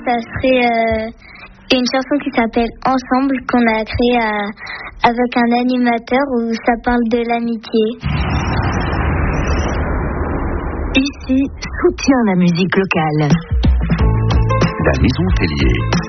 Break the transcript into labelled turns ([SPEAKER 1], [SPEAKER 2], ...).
[SPEAKER 1] ça serait une chanson qui s'appelle Ensemble, qu'on a créée avec un animateur où ça parle de l'amitié.
[SPEAKER 2] Ici, soutient la musique locale.
[SPEAKER 3] La Maison Tellier.